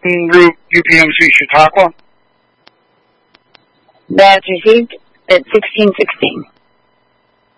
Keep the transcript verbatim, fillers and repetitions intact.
Route U P M C Chautauqua. That's received at sixteen sixteen.